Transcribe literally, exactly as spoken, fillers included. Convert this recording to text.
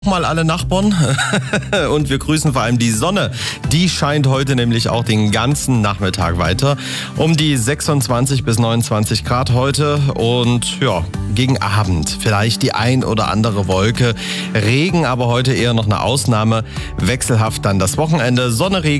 Mal alle Nachbarn und wir grüßen vor allem die Sonne. Die scheint heute nämlich auch den ganzen Nachmittag weiter. Um die sechsundzwanzig bis neunundzwanzig Grad heute und ja, gegen Abend vielleicht die ein oder andere Wolke. Regen aber heute eher noch eine Ausnahme. Wechselhaft dann das Wochenende. Sonne, Regen.